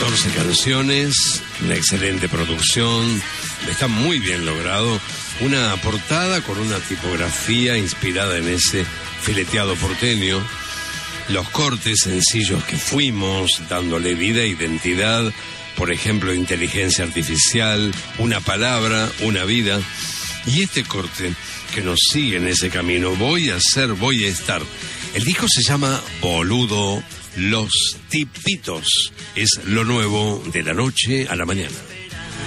14 canciones, una excelente producción, está muy bien logrado. Una portada con una tipografía inspirada en ese fileteado porteño. Los cortes sencillos que fuimos, dándole vida e identidad. Por ejemplo, inteligencia artificial, una palabra, una vida. Y este corte que nos sigue en ese camino, voy a estar. El disco se llama Boludo, Los Tipitos. Es lo nuevo de la noche a la mañana.